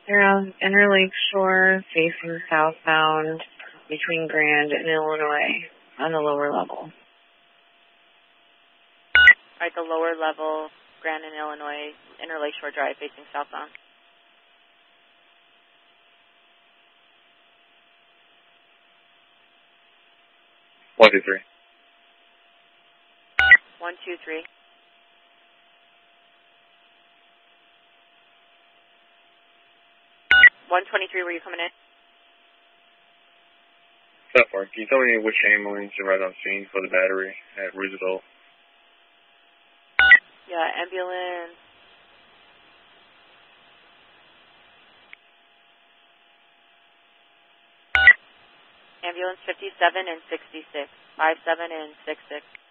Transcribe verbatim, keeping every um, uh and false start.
They're on Interlake Shore, facing southbound between Grand and Illinois on the lower level. All right, the lower level, Grand and Illinois, Interlake Shore Drive, facing southbound. One, two, three. One, two, three. One twenty-three, were you coming in? That far. Can you tell me which ambulance arrived on scene for the battery at Roosevelt? Yeah, ambulance. Ambulance fifty-seven and sixty-six. five seven and six six.